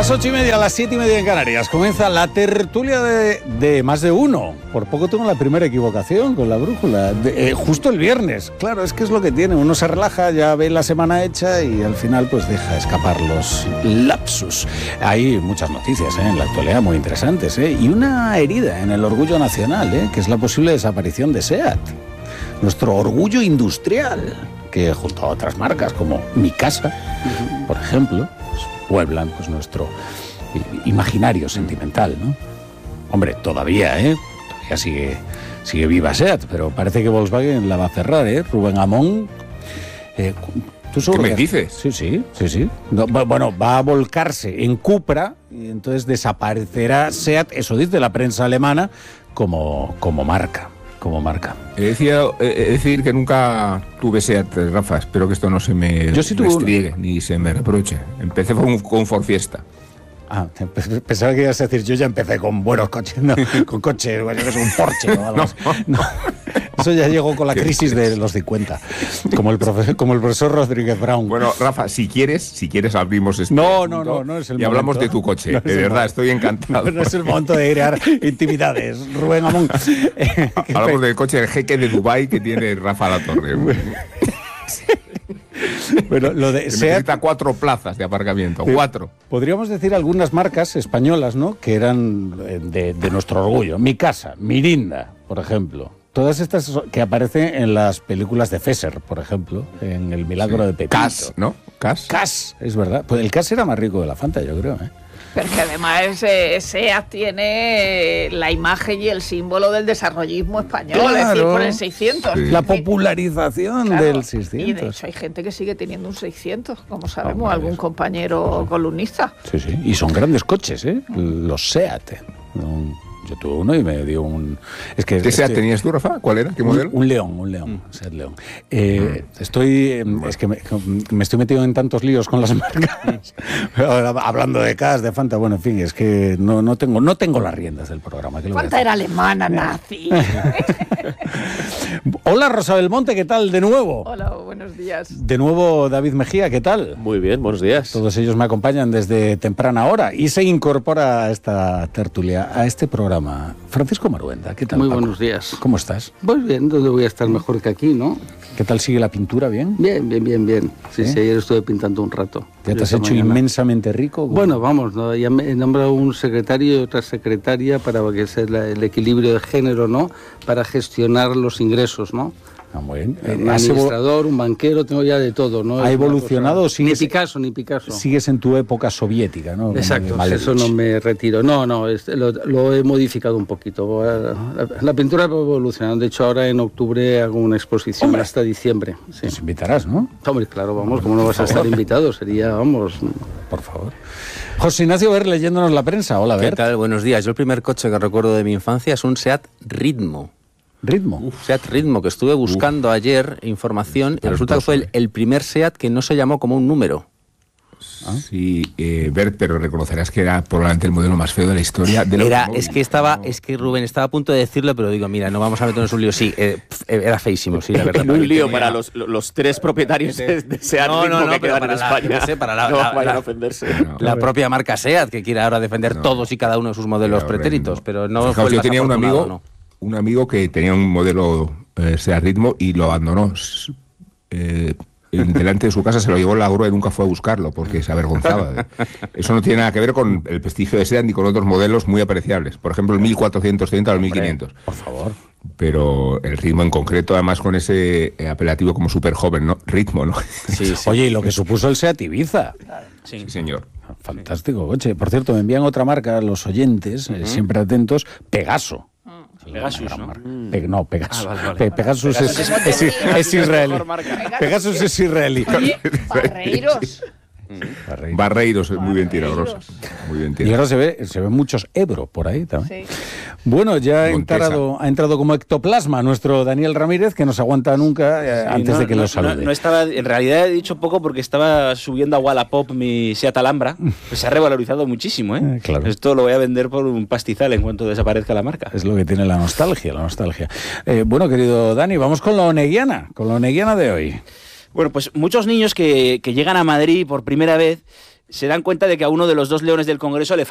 Las 8:30, las 7:30 en Canarias. Comienza la tertulia de más de uno. Por poco tengo la primera equivocación con la brújula. Justo el viernes. Claro, es que es lo que tiene. Uno se relaja, ya ve la semana hecha y al final pues deja escapar los lapsus. Hay muchas noticias en la actualidad muy interesantes. Y una herida en el orgullo nacional, que es la posible desaparición de SEAT. Nuestro orgullo industrial, que junto a otras marcas como Mi Casa, por ejemplo, pueblan pues nuestro imaginario sentimental, ¿no? Hombre, todavía sigue viva SEAT, pero parece que Volkswagen la va a cerrar, Rubén Amón. ¿Tú ¿Qué me dices? Sí. No, bueno, va a volcarse en Cupra y entonces desaparecerá SEAT, eso dice la prensa alemana, como marca. He de decir que nunca tuve SEAT, Rafa. Espero que esto no se me restriegue ni se me reproche. Empecé con Ford Fiesta. Ah, pensaba que ibas a decir, yo ya empecé con buenos coches, no, con coches, bueno, es un Porsche o algo así. No. Eso ya llegó con la crisis de los 50, como el profesor Rodríguez Brown. Bueno, Rafa, si quieres abrimos este No, punto no es el y momento. Hablamos de tu coche, de verdad, estoy encantado. No es el momento de crear intimidades, Rubén Amón. Hablamos del coche del jeque de Dubái que tiene Rafa Latorre. Bueno, lo de SEAT necesita 4 plazas de aparcamiento, 4. Podríamos decir algunas marcas españolas, ¿no?, que eran de nuestro orgullo. Mi Casa, Mirinda, por ejemplo. Todas estas que aparecen en las películas de Fesser, por ejemplo, en El Milagro de Pepito. Cas, ¿no? Cas, es verdad. Pues el Cas era más rico de la Fanta, yo creo, Pero que además SEAT tiene la imagen y el símbolo del desarrollismo español, Claro. es decir, por el 600. Sí. La popularización del 600. Y de hecho hay gente que sigue teniendo un 600, como sabemos, Hombre, algún compañero columnista. Sí. Y son grandes coches, los SEAT. Yo tuve uno y me dio un... ¿Qué SEAT tenías tú, Rafa? ¿Cuál era? ¿Qué modelo? Un León, SEAT León. Es que me estoy metido en tantos líos con las marcas. Hablando de CAS, de Fanta, bueno, en fin, es que no tengo las riendas del programa. Fanta era alemana, nazi. Hola, Rosa Belmonte, ¿qué tal? De nuevo. Hola, buenos días. De nuevo, David Mejía, ¿qué tal? Muy bien, buenos días. Todos ellos me acompañan desde temprana hora y se incorpora a esta tertulia, a este programa, Francisco Maruenda. ¿Qué tal, Muy Paco? buenos días. ¿Cómo estás? Pues bien, ¿dónde voy a estar mejor que aquí, no? ¿Qué tal sigue la pintura? ¿Bien? Bien. Sí, ayer estuve pintando un rato. ¿Ya te has hecho inmensamente rico? Bueno, vamos, ¿no? Ya he nombrado un secretario y otra secretaria para que sea el equilibrio de género, ¿no? Para gestionar los ingresos, ¿no? Ah, muy bien. Un administrador, un banquero, tengo ya de todo, ¿no? ¿Ha evolucionado? Ni Picasso. Sigues en tu época soviética, ¿no? Exacto, eso no me retiro. No, lo he modificado un poquito. La pintura va evolucionando. De hecho, ahora en octubre hago una exposición hasta diciembre. Sí. Nos invitarás, ¿no? Hombre, claro, vamos, ¿cómo no vas a estar invitado? Sería, vamos... Por favor. José Ignacio Ver, leyéndonos la prensa. Hola, Ver. ¿Qué tal? Buenos días. Yo el primer coche que recuerdo de mi infancia es un SEAT Ritmo. SEAT Ritmo, que estuve buscando ayer información y resulta que fue el primer SEAT que no se llamó como un número. Sí, Bert, pero reconocerás que era probablemente el modelo más feo de la historia del automóvil. Es que Rubén estaba a punto de decirlo, pero digo, mira, no vamos a meternos en un lío. Sí, era feísimo, sí, la verdad. En un lío para los 3 propietarios de SEAT Ritmo que quedan en España. No vayan a ofenderse. La propia marca SEAT, que quiere ahora defender todos y cada uno de sus modelos pretéritos, pero no Fijaos, fue el yo más tenía afortunado, un amigo que tenía un modelo SEAT Ritmo y lo abandonó. Delante de su casa se lo llevó la grúa y nunca fue a buscarlo porque se avergonzaba. Eso no tiene nada que ver con el prestigio de SEAT ni con otros modelos muy apreciables. Por ejemplo, el 1430 o el 1500. Por favor. Pero el Ritmo en concreto, además con ese apelativo como súper joven, ¿no? Ritmo, ¿no? Sí. Oye, y lo que supuso el SEAT Ibiza. Sí, señor. Fantástico coche. Por cierto, me envían otra marca, los oyentes, siempre atentos, Pegaso. Pegasus, ¿no? Pegasus. Vale. Pegasus es israelí. Pegasus es israelí. Oye, Barreiros. Barreiros, muy bien tirado, Rosa. Muy bien Y tirado. ahora se ven muchos Ebro por ahí también. Sí. Bueno, ya ha Montesa. entrado como ectoplasma nuestro Daniel Ramírez, que no se aguanta nunca antes de que lo salude. No estaba, en realidad he dicho poco porque estaba subiendo a Wallapop mi Seat Alhambra. Pues se ha revalorizado muchísimo, ¿eh? Claro. Esto lo voy a vender por un pastizal en cuanto desaparezca la marca. Es lo que tiene la nostalgia. Bueno, querido Dani, vamos con la oneguiana de hoy. Bueno, pues muchos niños que llegan a Madrid por primera vez se dan cuenta de que a uno de los dos leones del Congreso le